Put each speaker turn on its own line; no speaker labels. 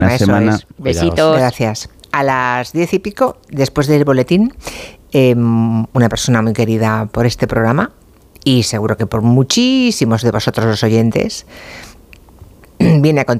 Una semana.
Besitos.
Gracias. A las 10:00, después del boletín, una persona muy querida por este programa y seguro que por muchísimos de vosotros los oyentes, viene a continuación.